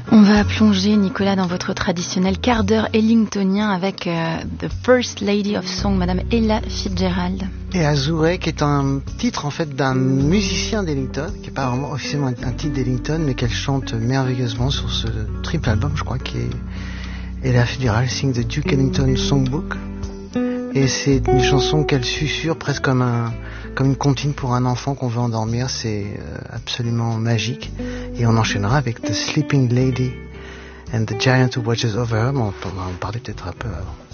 On va plonger, Nicolas, dans votre traditionnel quart d'heure ellingtonien avec The First Lady of Song, Madame Ella Fitzgerald. Et Azure, qui est un titre en fait d'un musicien d'Ellington, qui n'est pas vraiment officiellement un titre d'Ellington, mais qu'elle chante merveilleusement sur ce triple album, je crois, qui est Ella Fitzgerald Sing the Duke Ellington Songbook. Et c'est une chanson qu'elle susurre presque comme une comptine pour un enfant qu'on veut endormir. C'est absolument magique. Et on enchaînera avec The Sleeping Lady and the Giant Who Watches Over Her. On va en parler peut-être un peu avant.